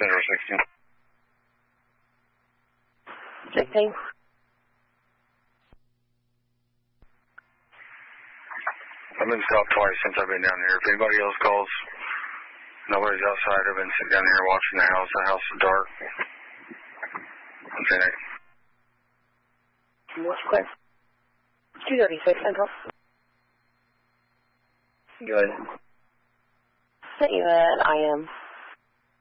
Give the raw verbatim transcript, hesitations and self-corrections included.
Center sixteen. sixteen. I've been stopped twice since I've been down here. If anybody else calls, nobody's outside. I've been sitting down here watching the house. The house is dark. Okay. What's quick? two thirty-six Central. Good. Sent you an I M.